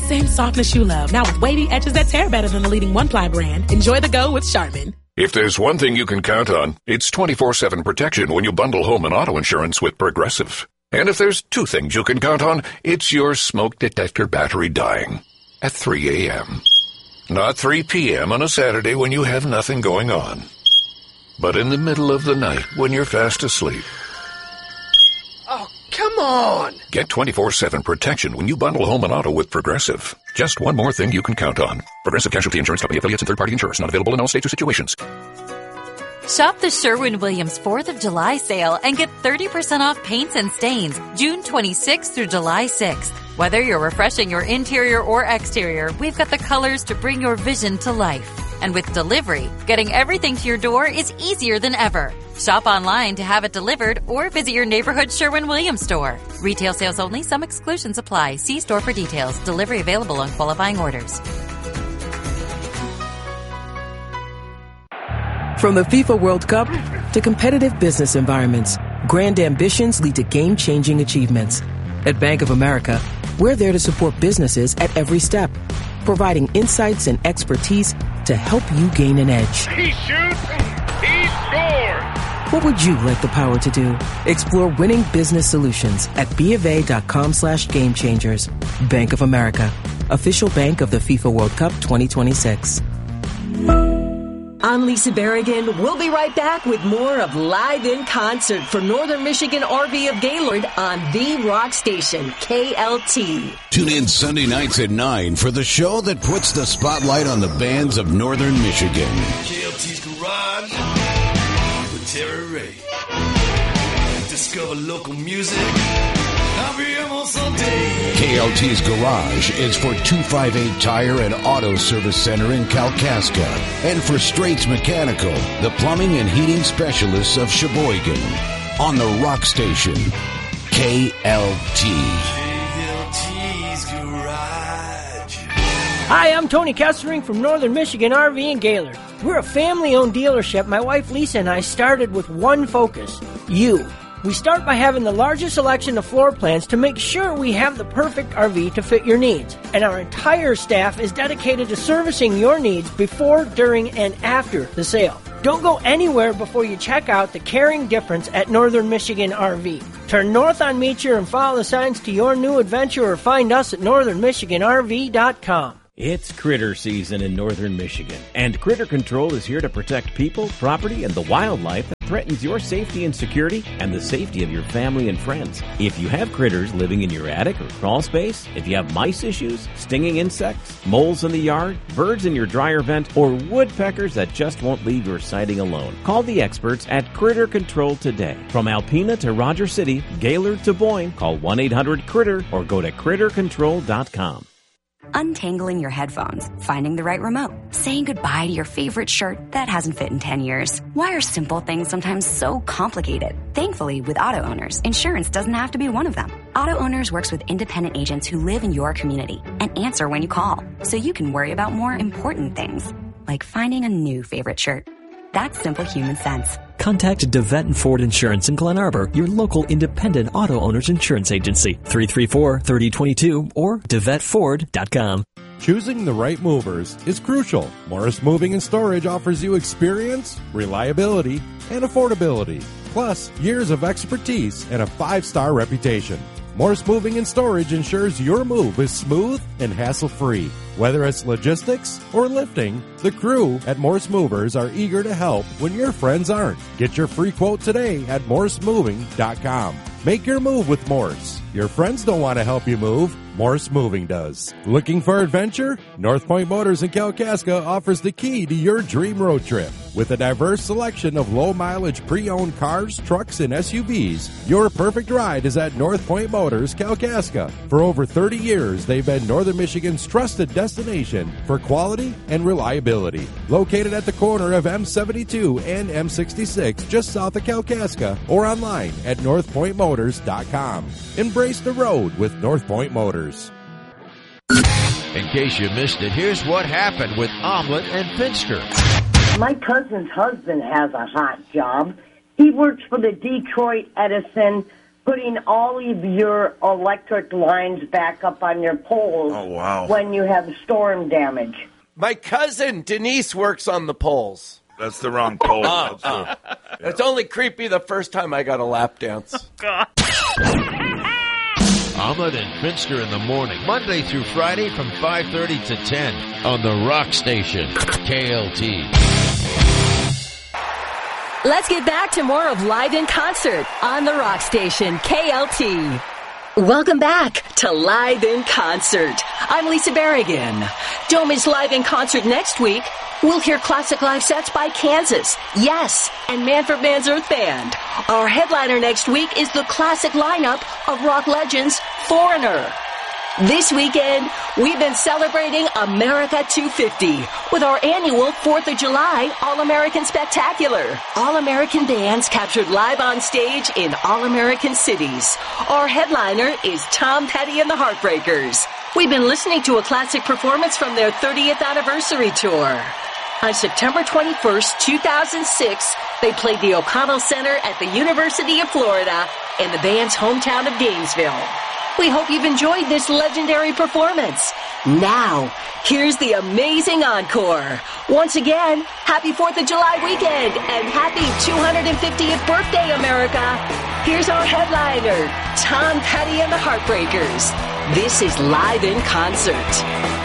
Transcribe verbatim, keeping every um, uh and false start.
same softness you love, now with wavy edges that tear better than the leading one-ply brand. Enjoy the go with Charmin. If there's one thing you can count on, it's twenty-four seven protection when you bundle home and auto insurance with Progressive. And if there's two things you can count on, it's your smoke detector battery dying at three a.m. Not three p.m. on a Saturday when you have nothing going on, but in the middle of the night when you're fast asleep. Oh, come on! Get twenty-four seven protection when you bundle home and auto with Progressive. Just one more thing you can count on. Progressive Casualty Insurance Company, affiliates, and third-party insurers. Not available in all states or situations. Shop the Sherwin-Williams fourth of July sale and get thirty percent off paints and stains June twenty-sixth through July sixth. Whether you're refreshing your interior or exterior, we've got the colors to bring your vision to life. And with delivery, getting everything to your door is easier than ever. Shop online to have it delivered or visit your neighborhood Sherwin-Williams store. Retail sales only. Some exclusions apply. See store for details. Delivery available on qualifying orders. From the FIFA World Cup to competitive business environments, grand ambitions lead to game-changing achievements. At Bank of America, we're there to support businesses at every step, providing insights and expertise to help you gain an edge. He shoots, he scores! What would you like the power to do? Explore winning business solutions at BofA.com slash game changers. Bank of America, official bank of the FIFA World Cup twenty twenty-six. I'm Lisa Berrigan. We'll be right back with more of Live in Concert for Northern Michigan R V of Gaylord on the rock station, K L T. Tune in Sunday nights at nine for the show that puts the spotlight on the bands of Northern Michigan. K L T's Garage with Terry Ray. Discover local music. K L T's Garage is for two fifty-eight Tire and Auto Service Center in Kalkaska, and for Straits Mechanical, the plumbing and heating specialists of Sheboygan. On the rock station, K L T. K L T's Garage. Hi, I'm Tony Kessering from Northern Michigan R V in Gaylord. We're a family-owned dealership. My wife Lisa and I started with one focus, you. We start by having the largest selection of floor plans to make sure we have the perfect R V to fit your needs. And our entire staff is dedicated to servicing your needs before, during, and after the sale. Don't go anywhere before you check out the caring difference at Northern Michigan R V. Turn north on Meacher and follow the signs to your new adventure, or find us at northern michigan r v dot com. It's critter season in Northern Michigan, and Critter Control is here to protect people, property, and the wildlife that threatens your safety and security and the safety of your family and friends. If you have critters living in your attic or crawl space, if you have mice issues, stinging insects, moles in the yard, birds in your dryer vent, or woodpeckers that just won't leave your siding alone, call the experts at Critter Control today. From Alpena to Roger City, Gaylord to Boyne, call one eight hundred critter or go to critter control dot com. Untangling your headphones, finding the right remote, saying goodbye to your favorite shirt that hasn't fit in ten years. Why are simple things sometimes so complicated? Thankfully, with Auto Owners, insurance doesn't have to be one of them. Auto Owners works with independent agents who live in your community and answer when you call, so you can worry about more important things, like finding a new favorite shirt. That's simple human sense. Contact DeVette and Ford Insurance in Glen Arbor, your local independent auto owners insurance agency. three three four, three oh two two or devet ford dot com. Choosing the right movers is crucial. Morris Moving and Storage offers you experience, reliability, and affordability, plus years of expertise and a five-star reputation. Morris Moving and Storage ensures your move is smooth and hassle-free. Whether it's logistics or lifting, the crew at Morris Movers are eager to help when your friends aren't. Get your free quote today at morris moving dot com. Make your move with Morris. Your friends don't want to help you move. Morris Moving does. Looking for adventure? North Point Motors in Kalkaska offers the key to your dream road trip. With a diverse selection of low-mileage pre-owned cars, trucks, and S U Vs, your perfect ride is at North Point Motors, Kalkaska. For over thirty years, they've been Northern Michigan's trusted destination for quality and reliability. Located at the corner of M seventy-two and M sixty-six, just south of Kalkaska, or online at north point motors dot com. Embrace the road with North Point Motors. In case you missed it, here's what happened with Omelet and Finster. My cousin's husband has a hot job. He works for the Detroit Edison putting all of your electric lines back up on your poles Oh, wow. when you have storm damage. My cousin Denise works on the poles. That's the wrong pole. Uh, uh. It's only creepy the first time I got a lap dance. Omelet and Finster in the morning, Monday through Friday from five thirty to ten on the Rock Station, K L T. Let's get back to more of Live in Concert on the Rock Station, K L T. Welcome back to Live in Concert. I'm Lisa Berrigan. Don't miss Live in Concert next week. We'll hear classic live sets by Kansas, Yes, and Manfred Mann's Earth Band. Our headliner next week is the classic lineup of rock legends, Foreigner. This weekend, we've been celebrating America two fifty with our annual fourth of July All-American Spectacular. All-American bands captured live on stage in All-American cities. Our headliner is Tom Petty and the Heartbreakers. We've been listening to a classic performance from their thirtieth anniversary tour. On September twenty-first, two thousand six, they played the O'Connell Center at the University of Florida in the band's hometown of Gainesville. We hope you've enjoyed this legendary performance. Now, here's the amazing encore. Once again, happy fourth of July weekend and happy two hundred fiftieth birthday, America. Here's our headliner, Tom Petty and the Heartbreakers. This is Live in Concert.